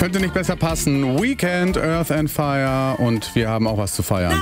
Könnte nicht besser passen. Weekend, Earth and Fire und wir haben auch was zu feiern.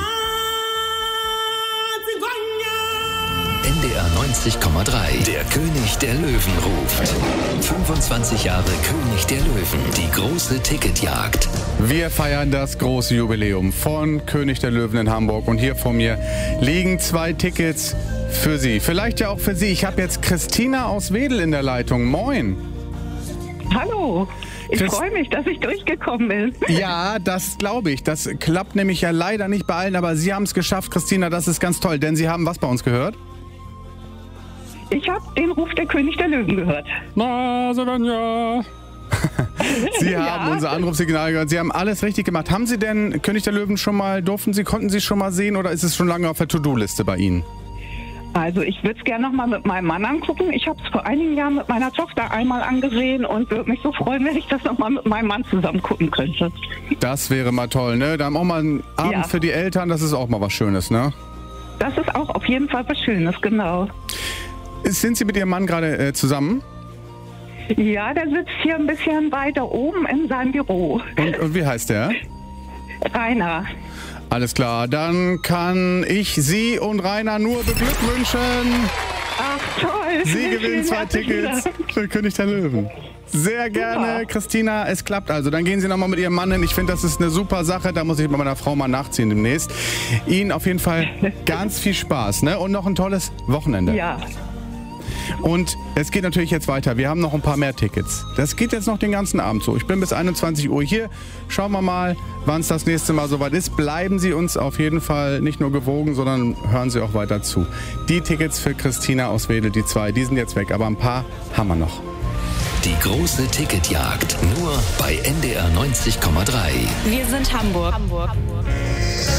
NDR 90,3. Der König der Löwen ruft. 25 Jahre König der Löwen. Die große Ticketjagd. Wir feiern das große Jubiläum von König der Löwen in Hamburg. Und hier vor mir liegen 2 Tickets für Sie. Vielleicht ja auch für Sie. Ich habe jetzt Christina aus Wedel in der Leitung. Moin. Hallo. Ich freue mich, dass ich durchgekommen bin. Ja, das glaube ich. Das klappt nämlich ja leider nicht bei allen, aber Sie haben es geschafft, Christina. Das ist ganz toll, denn Sie haben was bei uns gehört? Ich habe den Ruf der König der Löwen gehört. Na, Sonja. Sie haben unser Anrufsignal gehört. Sie haben alles richtig gemacht. Haben Sie denn König der Löwen konnten Sie schon mal sehen oder ist es schon lange auf der To-Do-Liste bei Ihnen? Also ich würde es gerne noch mal mit meinem Mann angucken. Ich habe es vor einigen Jahren mit meiner Tochter einmal angesehen und würde mich so freuen, wenn ich das noch mal mit meinem Mann zusammen gucken könnte. Das wäre mal toll, ne? Da haben auch mal einen Abend für die Eltern, das ist auch mal was Schönes, ne? Das ist auch auf jeden Fall was Schönes, genau. Sind Sie mit Ihrem Mann gerade zusammen? Ja, der sitzt hier ein bisschen weiter oben in seinem Büro. Und wie heißt der? Rainer. Alles klar, dann kann ich Sie und Rainer nur beglückwünschen. Ach toll. Sie gewinnen 2 Tickets für König der Löwen. Sehr gerne, super. Christina, es klappt also. Dann gehen Sie nochmal mit Ihrem Mann hin. Ich finde, das ist eine super Sache. Da muss ich mit meiner Frau mal nachziehen demnächst. Ihnen auf jeden Fall ganz viel Spaß, ne? Und noch ein tolles Wochenende. Ja. Und es geht natürlich jetzt weiter. Wir haben noch ein paar mehr Tickets. Das geht jetzt noch den ganzen Abend so. Ich bin bis 21 Uhr hier. Schauen wir mal, wann es das nächste Mal soweit ist. Bleiben Sie uns auf jeden Fall nicht nur gewogen, sondern hören Sie auch weiter zu. Die Tickets für Christina aus Wedel, die 2, die sind jetzt weg. Aber ein paar haben wir noch. Die große Ticketjagd. Nur bei NDR 90,3. Wir sind Hamburg.